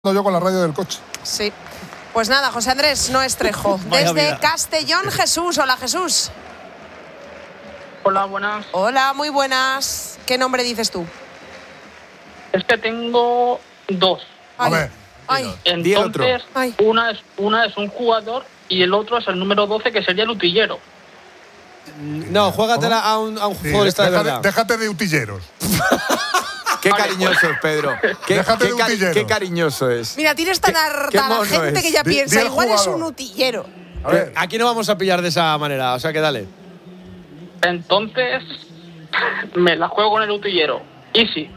yo con la radio del coche. Sí. Pues nada, José Andrés Noestrejo, desde Castellón, Jesús. Hola, Jesús. Hola, buenas. Hola, muy buenas. ¿Qué nombre dices tú? Es que tengo dos. A ver. Ay. Entonces, Ay. una es un jugador y el otro es el número 12, que sería el utillero. No, juégatela a un futbolista de verdad. Déjate de utilleros. Qué cariñoso es, Pedro. Déjate de utilleros. Qué cariñoso es. Mira, tienes tan harta la gente es. que ya Di piensa, el igual es jugador. un utillero. A ver. Aquí no vamos a pillar de esa manera, o sea que dale. Entonces, me la juego con el utillero. Easy.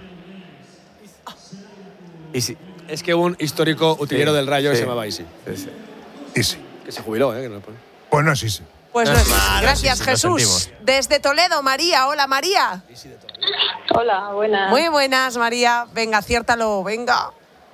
Y sí. Es que un histórico utillero Sí, del Rayo que sí. se llamaba Isi. Y sí. Que se jubiló, que no le pone. Pues no es Isi. Pues no es. Gracias, sí, lo Jesús. sentimos. Desde Toledo, María. Hola, María. Hola, buenas. Muy buenas, María. Venga, aciértalo, venga.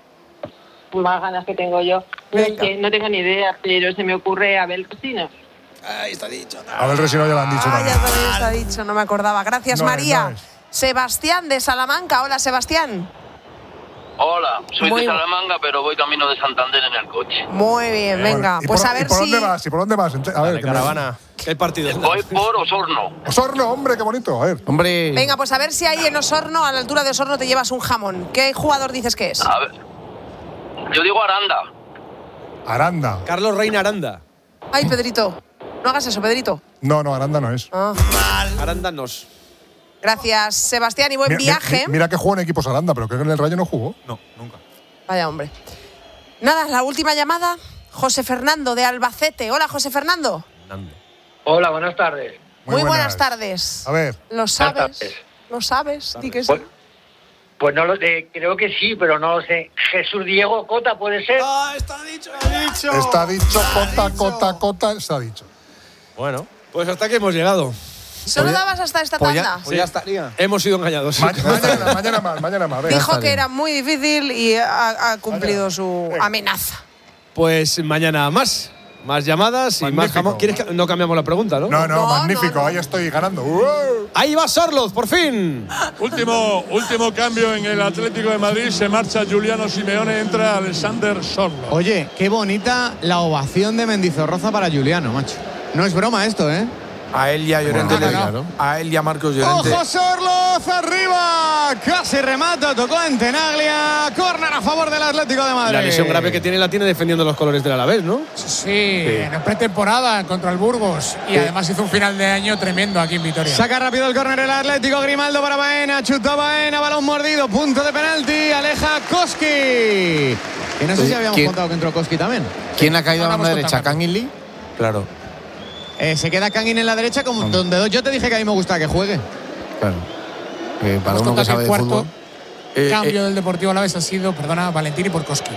Más ganas que tengo yo. Venga. No tengo ni idea, pero se me ocurre Abel Cristina. Ahí está dicho. A ver si no ya lo han dicho Ah, también. ya también está dicho, no me acordaba. Gracias, No es, María. no es. Sebastián de Salamanca. Hola, Sebastián. Hola, soy Muy de bu- Salamanca, pero voy camino de Santander en el coche. Muy bien, venga. ¿Y Pues por, a ver ¿y por si. dónde vas? ¿Y por dónde vas? A ver, Dale, que me- caravana. El partido. Voy por Osorno. Osorno, hombre, qué bonito. A ver. Hombre. Venga, pues a ver si ahí en Osorno, a la altura de Osorno, te llevas un jamón. ¿Qué jugador dices que es? A ver, yo digo Aranda. Aranda. Carlos Reina Aranda. Ay, Pedrito. No hagas eso, Pedrito. No, Aranda no es. Ah. Arándanos. Gracias, Sebastián, y buen viaje. Mira que jugó en equipos Aranda, pero creo que en el Rayo no jugó. No, nunca. Vaya, hombre. Nada, la última llamada. José Fernando de Albacete. Hola, José Fernando. Hola, buenas tardes. Muy buenas tardes. A ver. ¿Lo sabes? tardes. ¿Lo sabes? Di que sí. Pues no lo creo que sí, pero no lo sé. Jesús Diego Cota, ¿puede ser? Ah, está dicho. Está dicho, cota, está dicho. Bueno. Pues hasta aquí hemos llegado. ¿Solo dabas hasta esta tanda? Pues ya estaría. Hemos sido engañados. Mañana más. Venga. Dijo está que bien. era muy difícil y ha cumplido su amenaza. Pues mañana más. Más llamadas y más Magnífico. jamón. ¿Quieres que no cambiamos la pregunta, no? No, magnífico. no. Ahí estoy ganando. Ahí va Sorloz, por fin. Último cambio en el Atlético de Madrid. Se marcha Juliano Simeone, entra Alexander Sorloz. Oye, qué bonita la ovación de Mendizorroza para Juliano, macho. No es broma esto, ¿eh? A él y a Llorente. Bueno, A él y a Marcos Llorente. ¡Ojo, Sorloz! ¡Arriba! Casi remata, tocó en Tenaglia. Córner a favor del Atlético de Madrid. La lesión grave que tiene la tiene defendiendo los colores del Alavés, ¿no? Sí, en pretemporada contra el Burgos. Y además hizo un final de año tremendo aquí en Vitoria. Saca rápido el córner el Atlético. Grimaldo para Baena. Chutó Baena. Balón mordido. Punto de penalti. Aleja Koski. Y no sé si habíamos contado que entró Koski también. ¿Quién ha caído a la Vamos banda derecha? contando. ¿Kangin Lee? Claro. Se queda Kangin en la derecha, como donde yo te dije que a mí me gusta que juegue. Claro. Para Hemos uno que contado sabe el de cuarto fútbol. cambio del Deportivo Alavés ha sido, Valentini por Koski.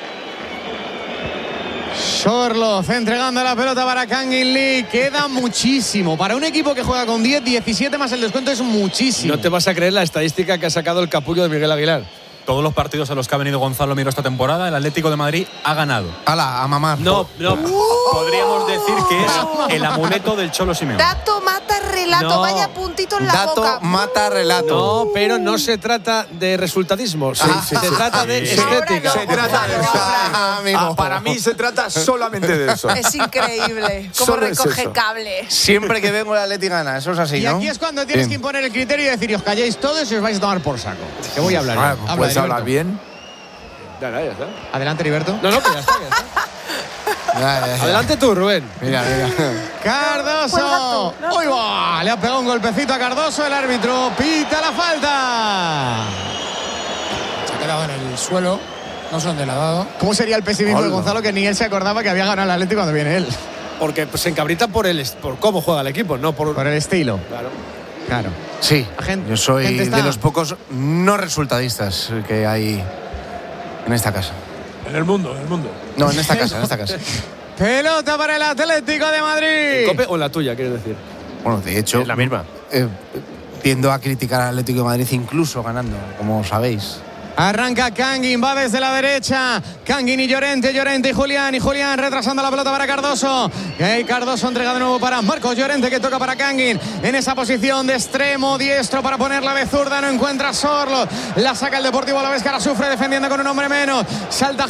Sorloz entregando la pelota para Kangin Lee. Queda muchísimo. Para un equipo que juega con 10, 17 más el descuento es muchísimo. No te vas a creer la estadística que ha sacado el capullo de Miguel Aguilar. Todos los partidos a los que ha venido Gonzalo Miro esta temporada, el Atlético de Madrid ha ganado. ¡Hala, a mamar! No. Podríamos decir que es el amuleto del Cholo Simeone. Dato mata relato. No. Vaya puntito en la Dato boca. mata relato. No, pero no se trata de resultadismo. Se trata de sí. estética. Ahora no. Se trata de eso. Amigo. Para mí se trata solamente de eso. Es increíble. Cómo Solo es recoge eso. cable. Siempre que vengo el Atleti gana, eso es así, Y ¿no? aquí es cuando tienes que imponer el criterio y decir, os calláis todos y os vais a tomar por saco. Que voy a hablar. Ah, yo. Habla, puedes Heriberto. hablar bien. Ya está. Adelante, Heriberto. No, que ya está. Ya. Adelante tú, Rubén. Mira. Cardoso. ¡Uy, va! Le ha pegado un golpecito a Cardoso. El árbitro pita la falta. Se ha quedado en el suelo. No sé dónde le ha dado. ¿Cómo sería el pesimismo de Hola. Gonzalo que ni él se acordaba que había ganado el Atlético cuando viene él? Porque se encabrita por cómo juega el equipo, no por. Por el estilo. Claro. Sí, Gente- yo soy gente está- de los pocos no resultadistas que hay en esta casa. En el mundo. No, en esta casa. Pelota para el Atlético de Madrid. ¿Cope o en la tuya, quieres decir? Bueno, de hecho, Es la misma. tiendo a criticar al Atlético de Madrid incluso ganando, como sabéis. Arranca Kangin, va desde la derecha. Kangin y Llorente y Julián. Y Julián retrasando la pelota para Cardoso. Y Cardoso entrega de nuevo para Marcos Llorente, que toca para Kangin. En esa posición de extremo diestro para ponerla de zurda. No encuentra Sorlo. La saca el Deportivo Alavés, que ahora sufre defendiendo con un hombre menos. Salta